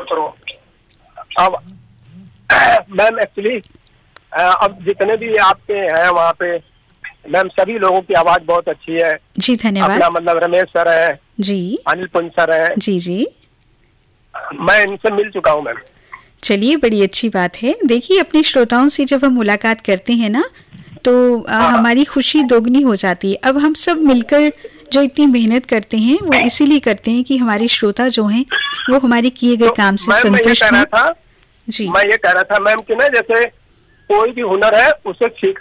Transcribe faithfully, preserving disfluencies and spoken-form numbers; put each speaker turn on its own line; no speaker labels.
करो। अब ma'am actually अब जितने भी आपके हैं वहाँ पे मैम, सभी लोगों की आवाज बहुत अच्छी है
जी। धन्यवाद।
अपना मतलब रमेश सर है
जी,
अनिल पुंज सर है,
जी जी,
मैं इनसे मिल चुका हूँ मैम।
चलिए बड़ी अच्छी बात है। देखिए, अपने श्रोताओं से जब हम मुलाकात करते हैं ना, तो आ,
हाँ।
हमारी खुशी दोगुनी हो जाती है। अब हम सब मिलकर जो इतनी मेहनत करते हैं वो इसीलिए करते हैं कि हमारे श्रोता जो हैं वो हमारे किए गए
तो
काम से
मैम मैं ये
संतुष्ट
कह रहा
हों।
था
जी।
मैं ये कह रहा था मैम कि ना, जैसे कोई भी हुनर है उसे सीख